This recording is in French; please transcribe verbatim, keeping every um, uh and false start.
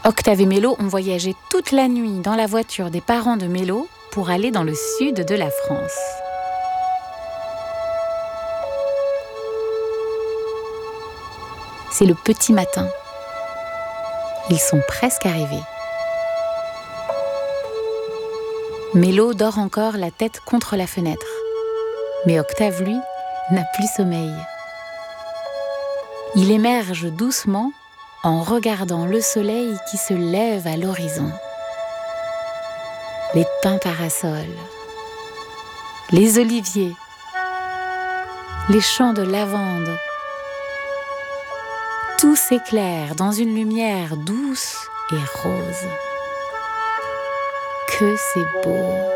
Octave et Mélo ont voyagé toute la nuit dans la voiture des parents de Mélo pour aller dans le sud de la France. C'est le petit matin. Ils sont presque arrivés. Mélo dort encore la tête contre la fenêtre. Mais Octave, lui, n'a plus sommeil. Il émerge doucement en regardant le soleil qui se lève à l'horizon. Les pins parasols, les oliviers, les champs de lavande. Tout s'éclaire dans une lumière douce et rose. Que c'est beau!